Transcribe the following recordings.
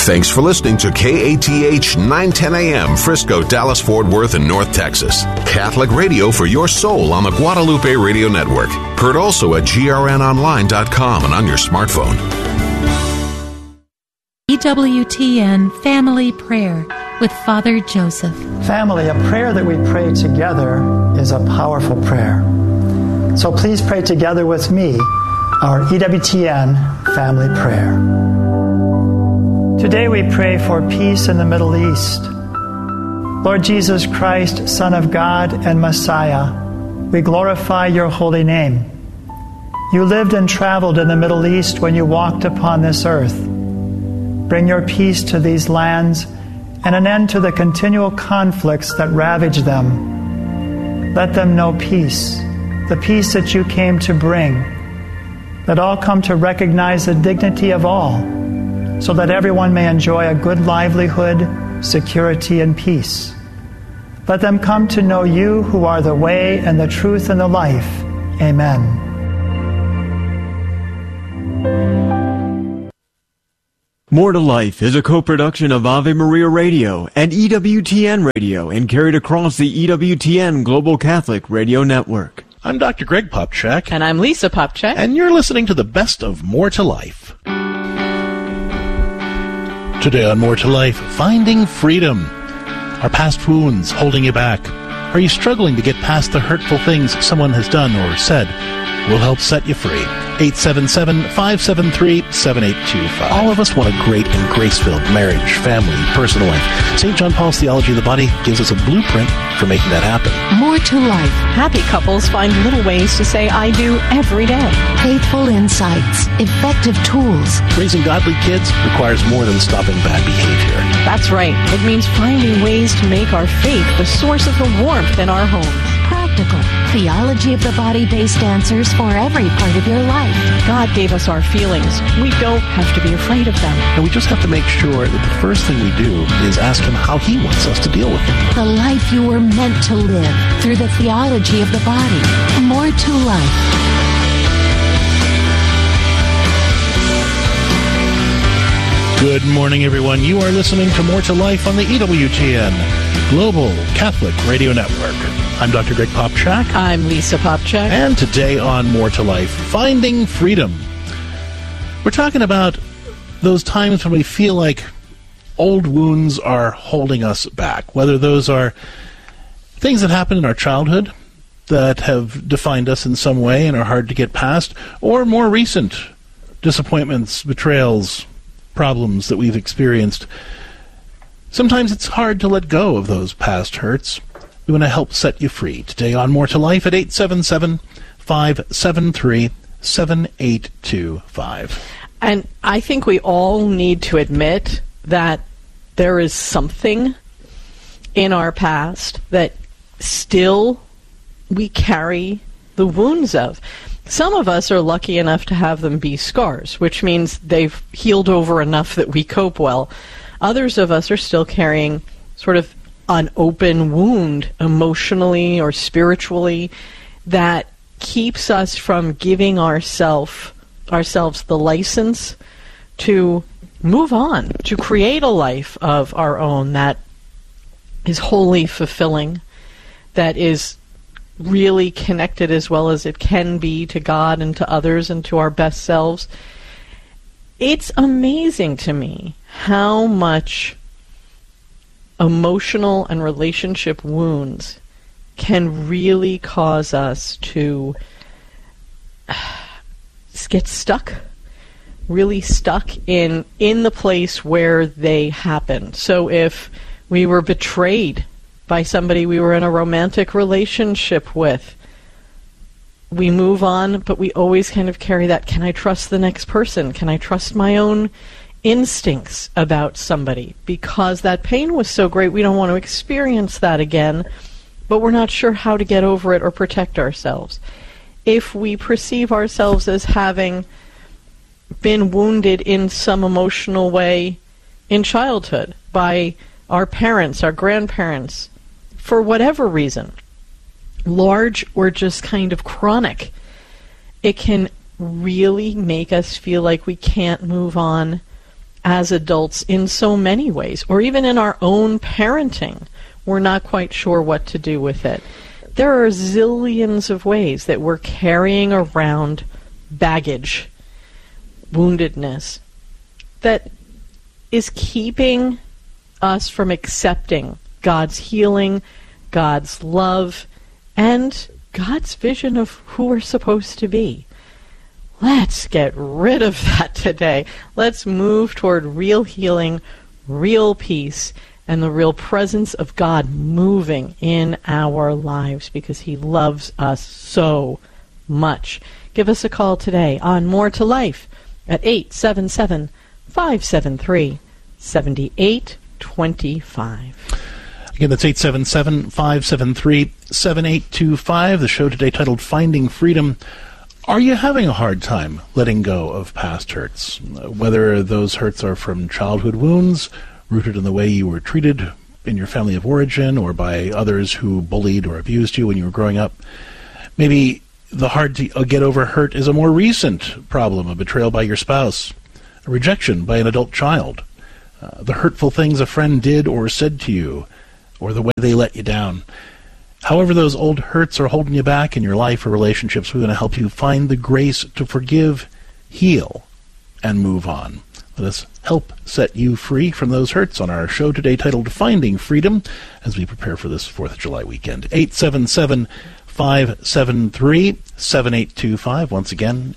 Thanks for listening to KATH 910 AM, Frisco, Dallas, Fort Worth, and North Texas. Catholic radio for your soul on the Guadalupe Radio Network. Heard also at grnonline.com and on your smartphone. EWTN Family Prayer with Father Joseph. Family, a prayer that we pray together is a powerful prayer. So please pray together with me our EWTN Family Prayer. Today we pray for peace in the Middle East. Lord Jesus Christ, Son of God and Messiah, we glorify your holy name. You lived and traveled in the Middle East when you walked upon this earth. Bring your peace to these lands and an end to the continual conflicts that ravage them. Let them know peace, the peace that you came to bring. Let all come to recognize the dignity of all, so that everyone may enjoy a good livelihood, security, and peace. Let them come to know you, who are the way and the truth and the life. Amen. More to Life is a co-production of Ave Maria Radio and EWTN Radio and carried across the EWTN Global Catholic Radio Network. I'm Dr. Greg Popchak. And I'm Lisa Popchak. And you're listening to the best of More to Life. Today on More to Life, finding freedom. Are past wounds holding you back? Are you struggling to get past the hurtful things someone has done or said? We'll help set you free. 877-573-7825. All of us want a great and grace-filled marriage, family, personal life. St. John Paul's Theology of the Body gives us a blueprint for making that happen. More to Life. Happy couples find little ways to say I do every day. Faithful insights. Effective tools. Raising godly kids requires more than stopping bad behavior. That's right. It means finding ways to make our faith the source of the warmth in our homes. Practical. Theology of the Body-based answers for every part of your life. God gave us our feelings. We don't have to be afraid of them. And we just have to make sure that the first thing we do is ask Him how He wants us to deal with them. The life you were meant to live through the theology of the body. More to Life. Good morning, everyone. You are listening to More to Life on the EWTN Global Catholic Radio Network. I'm Dr. Greg Popchak. I'm Lisa Popchak. And today on More to Life, Finding Freedom. We're talking about those times when we feel like old wounds are holding us back, whether those are things that happened in our childhood that have defined us in some way and are hard to get past, or more recent disappointments, betrayals, problems that we've experienced. Sometimes it's hard to let go of those past hurts. We want to help set you free. Today on More to Life at 877-573-7825. And I think we all need to admit that there is something in our past that still we carry the wounds of. Some of us are lucky enough to have them be scars, which means they've healed over enough that we cope well. Others of us are still carrying sort of an open wound emotionally or spiritually that keeps us from giving ourselves the license to move on, to create a life of our own that is wholly fulfilling, that is really connected as well as it can be to God and to others and to our best selves. It's amazing to me how much emotional and relationship wounds can really cause us to get stuck, really stuck in the place where they happened. So if we were betrayed by somebody we were in a romantic relationship with, we move on, but we always kind of carry that, can I trust the next person? Can I trust my own instincts about somebody? Because that pain was so great, we don't want to experience that again, but we're not sure how to get over it or protect ourselves. If we perceive ourselves as having been wounded in some emotional way in childhood by our parents, our grandparents, for whatever reason, large or just kind of chronic, it can really make us feel like we can't move on as adults in so many ways, or even in our own parenting. We're not quite sure what to do with it. There are zillions of ways that we're carrying around baggage, woundedness, that is keeping us from accepting God's healing, God's love, and God's vision of who we're supposed to be. Let's get rid of that today. Let's move toward real healing, real peace, and the real presence of God moving in our lives because He loves us so much. Give us a call today on More to Life at 877-573-7825. Again, that's 877-573-7825. The show today titled Finding Freedom. Are you having a hard time letting go of past hurts? Whether those hurts are from childhood wounds, rooted in the way you were treated in your family of origin, or by others who bullied or abused you when you were growing up. Maybe the hard to get over hurt is a more recent problem, a betrayal by your spouse, a rejection by an adult child, the hurtful things a friend did or said to you, or the way they let you down. However those old hurts are holding you back in your life or relationships, we're going to help you find the grace to forgive, heal, and move on. Let us help set you free from those hurts on our show today titled Finding Freedom as we prepare for this 4th of July weekend. 877-573-7825. Once again,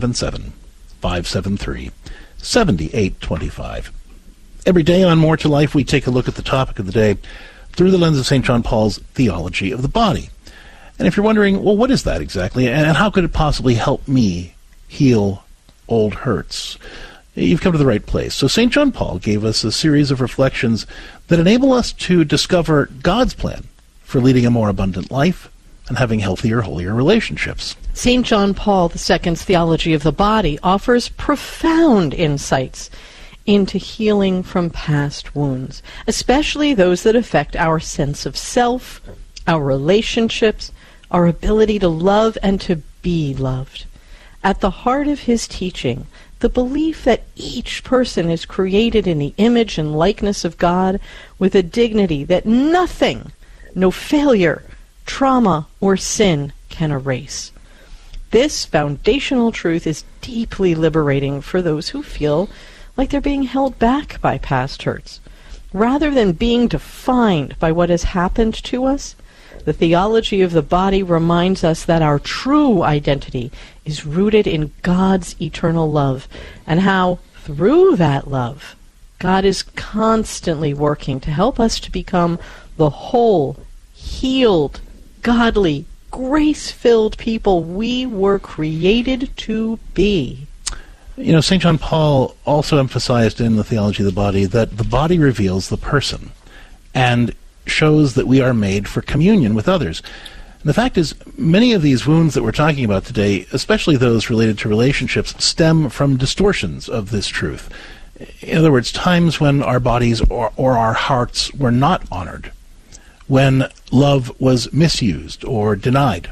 877-573-7825. Every day on More to Life, we take a look at the topic of the day through the lens of St. John Paul's theology of the body. And if you're wondering, well, what is that exactly, and how could it possibly help me heal old hurts? You've come to the right place. So St. John Paul gave us a series of reflections that enable us to discover God's plan for leading a more abundant life and having healthier, holier relationships. St. John Paul II's theology of the body offers profound insights into healing from past wounds, especially those that affect our sense of self, our relationships, our ability to love and to be loved. At the heart of his teaching, the belief that each person is created in the image and likeness of God with a dignity that nothing, no failure, trauma, or sin can erase. This foundational truth is deeply liberating for those who feel like they're being held back by past hurts. Rather than being defined by what has happened to us, the theology of the body reminds us that our true identity is rooted in God's eternal love, and how, through that love, God is constantly working to help us to become the whole, healed, godly, grace-filled people we were created to be. You know, St. John Paul also emphasized in the theology of the body that the body reveals the person and shows that we are made for communion with others. And the fact is, many of these wounds that we're talking about today, especially those related to relationships, stem from distortions of this truth. In other words, times when our bodies or our hearts were not honored, when love was misused or denied.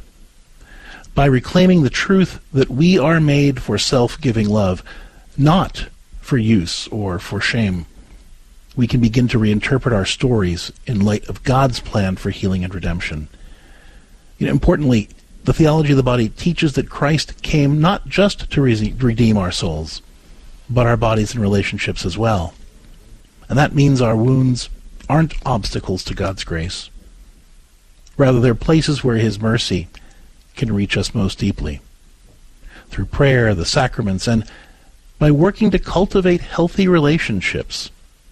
By reclaiming the truth that we are made for self-giving love, not for use or for shame, we can begin to reinterpret our stories in light of God's plan for healing and redemption. Importantly, the theology of the body teaches that Christ came not just to redeem our souls, but our bodies and relationships as well. And that means our wounds aren't obstacles to God's grace. Rather, they're places where His mercy can reach us most deeply. Through prayer, the sacraments, and by working to cultivate healthy relationships,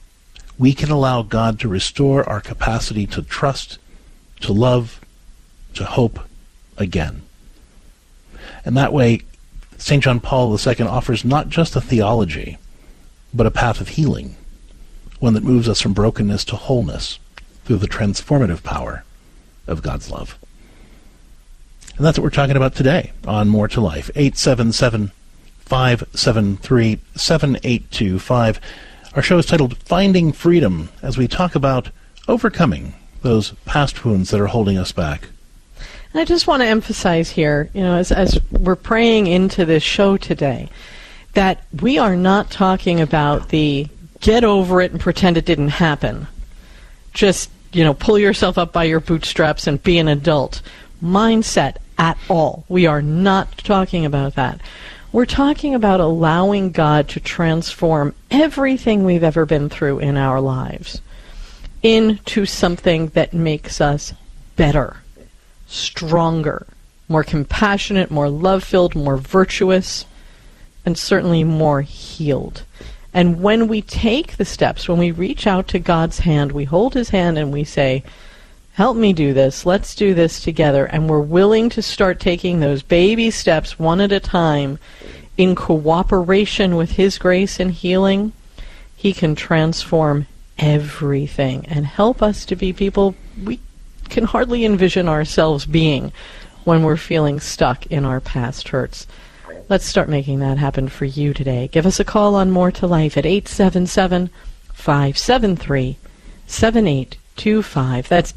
we can allow God to restore our capacity to trust, to love, to hope again. And that way, St. John Paul II offers not just a theology, but a path of healing, one that moves us from brokenness to wholeness through the transformative power of God's love. And that's what we're talking about today on More to Life. 877-573-7825. Our show is titled Finding Freedom, as we talk about overcoming those past wounds that are holding us back. And I just want to emphasize here, as we're praying into this show today, that we are not talking about the get over it and pretend it didn't happen. Just, pull yourself up by your bootstraps and be an adult mindset at all. We are not talking about that. We're talking about allowing God to transform everything we've ever been through in our lives into something that makes us better, stronger, more compassionate, more love-filled, more virtuous, and certainly more healed. And when we take the steps, when we reach out to God's hand, we hold his hand and we say, help me do this, let's do this together, and we're willing to start taking those baby steps one at a time in cooperation with his grace and healing, he can transform everything and help us to be people we can hardly envision ourselves being when we're feeling stuck in our past hurts. Let's start making that happen for you today. Give us a call on More to Life at 877-573-7825. That's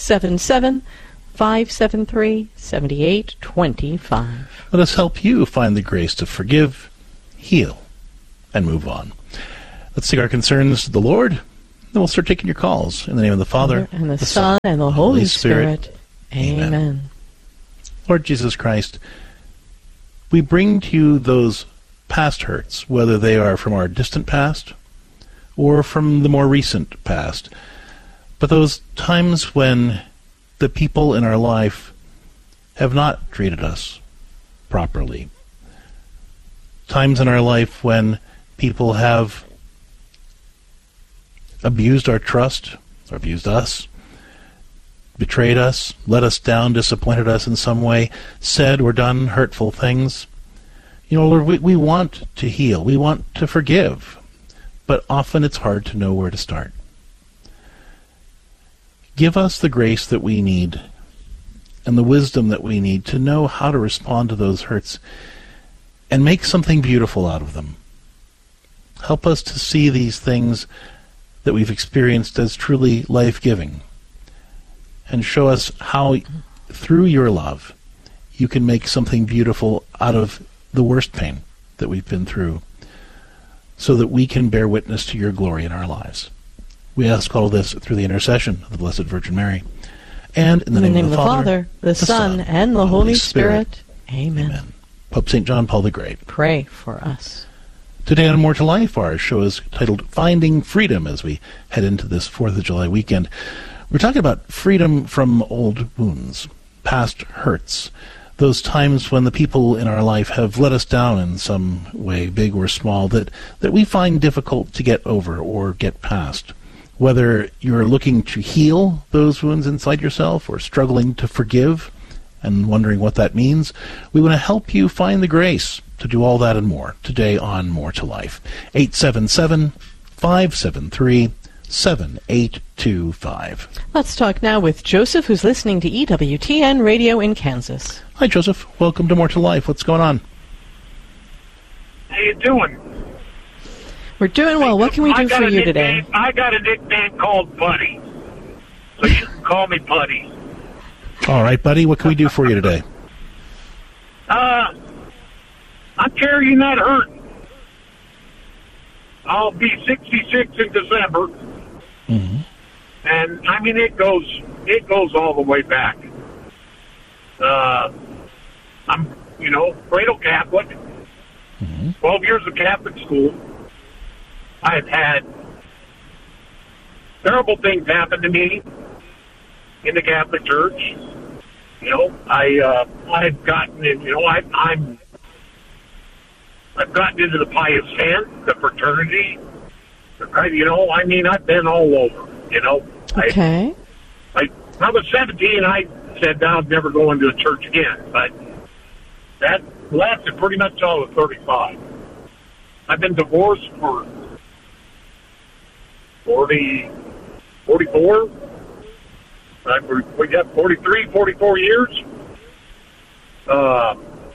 877-573-7825. Let us help you find the grace to forgive, heal, and move on. Let's take our concerns to the Lord, then we'll start taking your calls. In the name of the Father, and the Son, and the Holy Spirit. Amen. Lord Jesus Christ, we bring to you those past hurts, whether they are from our distant past or from the more recent past. But those times when the people in our life have not treated us properly. Times in our life when people have abused our trust, or abused us, betrayed us, let us down, disappointed us in some way, said or done hurtful things. Lord, we want to heal. We want to forgive. But often it's hard to know where to start. Give us the grace that we need and the wisdom that we need to know how to respond to those hurts and make something beautiful out of them. Help us to see these things that we've experienced as truly life-giving, and show us how, through your love, you can make something beautiful out of the worst pain that we've been through, so that we can bear witness to your glory in our lives. We ask all this through the intercession of the Blessed Virgin Mary. And in the name of the Father, the Son, and the Holy Spirit. Amen. Pope St. John Paul the Great, pray for us. Today on More to Life, our show is titled Finding Freedom as we head into this 4th of July weekend. We're talking about freedom from old wounds, past hurts, those times when the people in our life have let us down in some way, big or small, that we find difficult to get over or get past. Whether you're looking to heal those wounds inside yourself or struggling to forgive and wondering what that means, we want to help you find the grace to do all that and more today on More to Life. 877-573-7825. Let's talk now with Joseph, who's listening to EWTN Radio in Kansas. Hi, Joseph. Welcome to More to Life. What's going on? How you doing? We're doing well. What can we do for you today? I got a nickname called Buddy, so you can call me Buddy. All right, buddy. What can we do for you today? I'm carrying that hurt. I'll be 66 in December, and I mean it goes all the way back. I'm cradle Catholic, 12 years of Catholic school. I've had terrible things happen to me in the Catholic Church. I've gotten in. I've gotten into the pious ten, the fraternity. I've been all over. Okay. I was 17. I said I was never going to a church again, but that lasted pretty much all of 35. I've been divorced for 44. We got 43, 44 years. I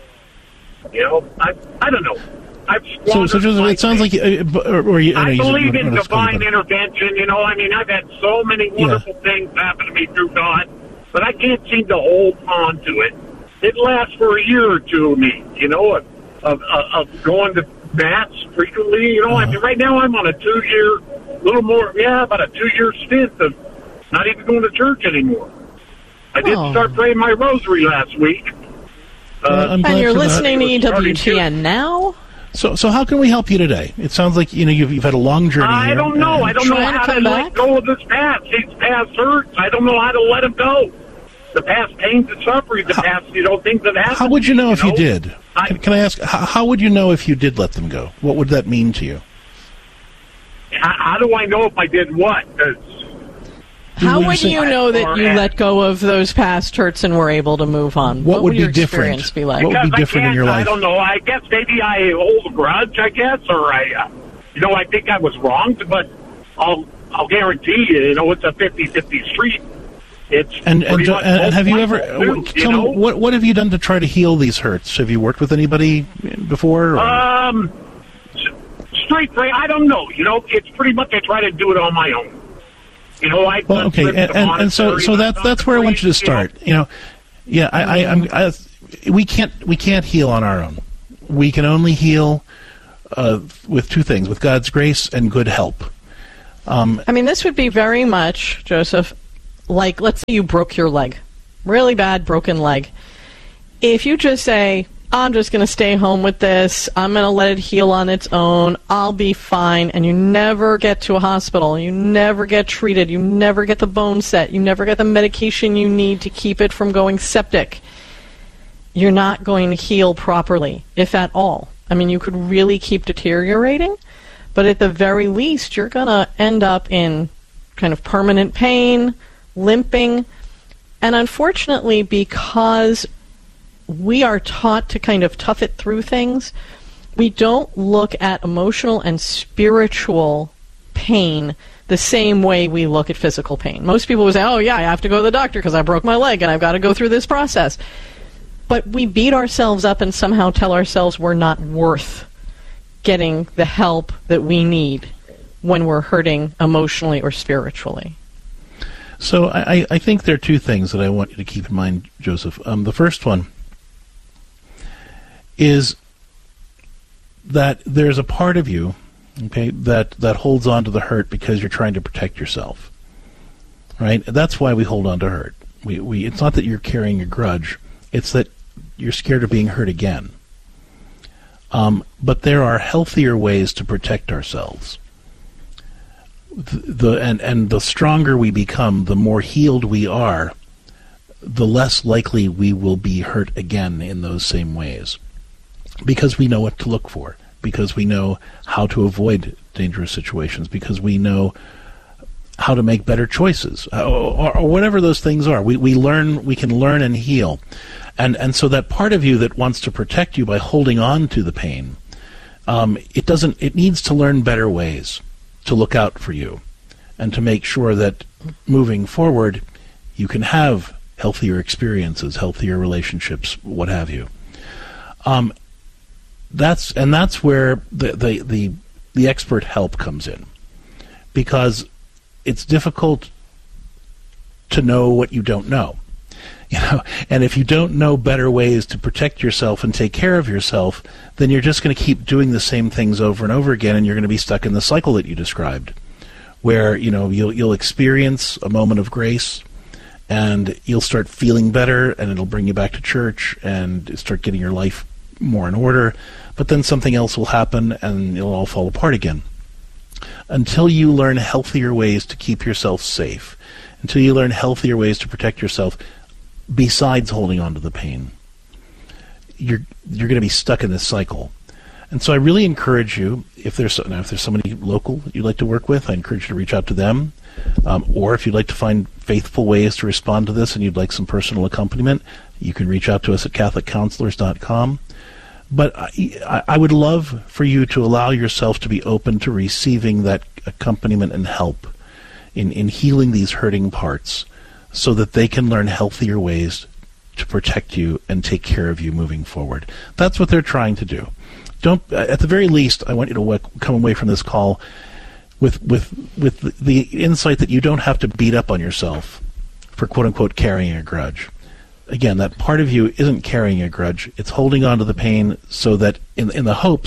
don't know. So Joseph, it sounds like I believe in divine intervention. I've had so many wonderful things happen to me through God, but I can't seem to hold on to it. It lasts for a year or two of me, of going to bats frequently. You know, I mean, right now I'm on a 2-year, about a 2-year stint of not even going to church anymore. I did start praying my rosary last week. And you're listening to EWTN now? So how can we help you today? It sounds like you've had a long journey. I don't know. I don't know how to let go of this past. These past hurts. I don't know how to let them go. The past pains and suffering. The past, things that happened. How would you know if you did? Can I ask? How would you know if you did let them go? What would that mean to you? How do I know if I did what? How would you know that you let go of those past hurts and were able to move on? What would your be different? Experience be like? What would be different in your life? I don't know. I guess maybe I hold a grudge. I guess, or I think I was wronged. But I'll guarantee you, it's a 50-50 street. It's and have you ever tell me what have you done to try to heal these hurts? Have you worked with anybody before? Straight pray. I don't know. It's pretty much I try to do it on my own. So that's where I want you to start. We can't heal on our own. We can only heal with two things: with God's grace and good help. This would be very much, Joseph, like, let's say you broke your leg, really bad broken leg. If you just say, I'm just going to stay home with this, I'm going to let it heal on its own, I'll be fine, and you never get to a hospital, you never get treated, you never get the bone set, you never get the medication you need to keep it from going septic, you're not going to heal properly, if at all. You could really keep deteriorating, but at the very least, you're going to end up in kind of permanent pain, limping, and unfortunately, because we are taught to kind of tough it through things, we don't look at emotional and spiritual pain the same way we look at physical pain. Most people would say, I have to go to the doctor because I broke my leg and I've got to go through this process. But we beat ourselves up and somehow tell ourselves we're not worth getting the help that we need when we're hurting emotionally or spiritually. So I think there are two things that I want you to keep in mind, Joseph. The first one is that there's a part of you, that holds on to the hurt because you're trying to protect yourself, right? That's why we hold on to hurt. It's not that you're carrying a grudge; it's that you're scared of being hurt again. But there are healthier ways to protect ourselves. The stronger we become, the more healed we are, the less likely we will be hurt again in those same ways. Because we know what to look for, because we know how to avoid dangerous situations, because we know how to make better choices, or whatever those things are. We can learn and heal. And so that part of you that wants to protect you by holding on to the pain, it needs to learn better ways to look out for you and to make sure that moving forward you can have healthier experiences, healthier relationships, what have you. That's where the expert help comes in, because it's difficult to know what you don't know. And if you don't know better ways to protect yourself and take care of yourself, then you're just going to keep doing the same things over and over again, and you're going to be stuck in the cycle that you described, where you'll experience a moment of grace, and you'll start feeling better, and it'll bring you back to church and start getting your life more in order, but then something else will happen and it'll all fall apart again. Until you learn healthier ways to keep yourself safe, until you learn healthier ways to protect yourself besides holding on to the pain, you're going to be stuck in this cycle. And so I really encourage you, if there's somebody local that you'd like to work with, I encourage you to reach out to them. Or if you'd like to find faithful ways to respond to this and you'd like some personal accompaniment, you can reach out to us at CatholicCounselors.com. But I would love for you to allow yourself to be open to receiving that accompaniment and help in healing these hurting parts, so that they can learn healthier ways to protect you and take care of you moving forward. That's what they're trying to do. At the very least, I want you to come away from this call with the insight that you don't have to beat up on yourself for quote-unquote carrying a grudge. Again, that part of you isn't carrying a grudge. It's holding on to the pain so that in the hopes that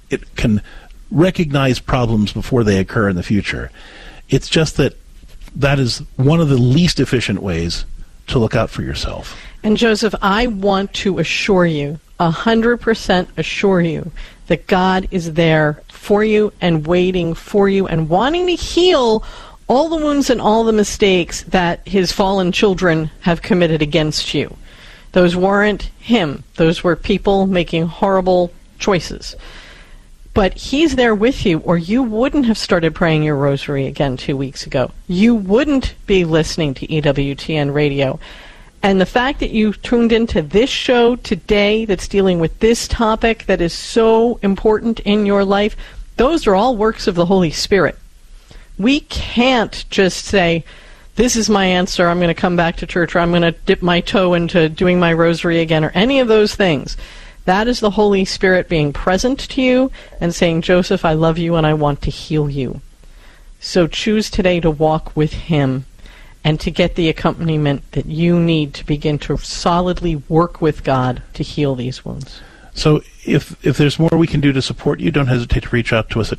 it can recognize problems before they occur in the future. It's just that is one of the least efficient ways to look out for yourself. And Joseph, I want to assure you, 100% assure you, that God is there for you and waiting for you and wanting to heal all the wounds and all the mistakes that his fallen children have committed against you. Those weren't him. Those were people making horrible choices. But he's there with you, or you wouldn't have started praying your rosary again 2 weeks ago. You wouldn't be listening to EWTN Radio. And the fact that you tuned into this show today that's dealing with this topic that is so important in your life, those are all works of the Holy Spirit. We can't just say, this is my answer, I'm going to come back to church, or I'm going to dip my toe into doing my rosary again, or any of those things. That is the Holy Spirit being present to you and saying, Joseph, I love you and I want to heal you. So choose today to walk with him and to get the accompaniment that you need to begin to solidly work with God to heal these wounds. So if there's more we can do to support you, don't hesitate to reach out to us at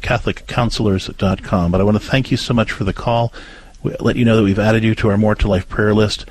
CatholicCounselors.com. But I want to thank you so much for the call. We'll let you know that we've added you to our More to Life prayer list.